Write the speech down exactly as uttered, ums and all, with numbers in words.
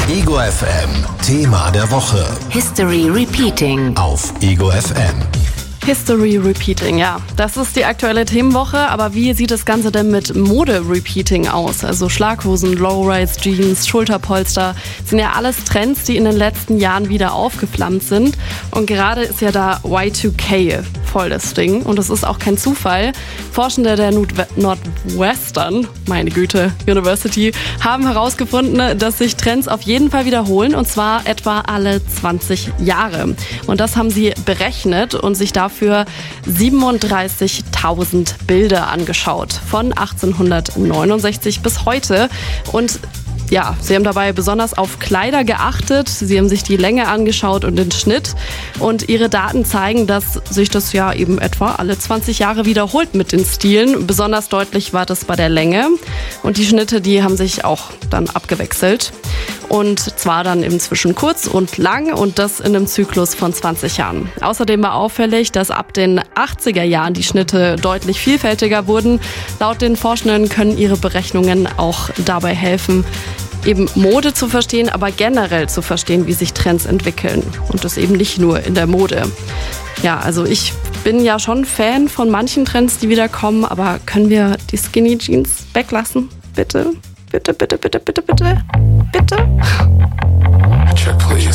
Ego F M, Thema der Woche. History Repeating. Auf Ego F M. History Repeating, ja. Das ist die aktuelle Themenwoche, aber wie sieht das Ganze denn mit Mode-Repeating aus? Also Schlaghosen, Low-Rise, Jeans, Schulterpolster sind ja alles Trends, die in den letzten Jahren wieder aufgeflammt sind. Und gerade ist ja da Y zwei K voll das Ding. Und das ist auch kein Zufall. Forschende der Northwestern, meine Güte, University, haben herausgefunden, dass sich Trends auf jeden Fall wiederholen, und zwar etwa alle zwanzig Jahre. Und das haben sie berechnet und sich dafür für siebenunddreißigtausend Bilder angeschaut, von achtzehnhundertneunundsechzig bis heute. Und ja, sie haben dabei besonders auf Kleider geachtet, sie haben sich die Länge angeschaut und den Schnitt. Und ihre Daten zeigen, dass sich das ja eben etwa alle zwanzig Jahre wiederholt mit den Stilen. Besonders deutlich war das bei der Länge. Und die Schnitte, die haben sich auch dann abgewechselt. Und zwar dann eben zwischen kurz und lang, und das in einem Zyklus von zwanzig Jahren. Außerdem war auffällig, dass ab den achtziger Jahren die Schnitte deutlich vielfältiger wurden. Laut den Forschenden können ihre Berechnungen auch dabei helfen, eben Mode zu verstehen, aber generell zu verstehen, wie sich Trends entwickeln. Und das eben nicht nur in der Mode. Ja, also ich bin ja schon Fan von manchen Trends, die wieder kommen, aber können wir die Skinny Jeans weglassen? Bitte? Bitte, bitte, bitte, bitte, bitte? Bitte? Check, please.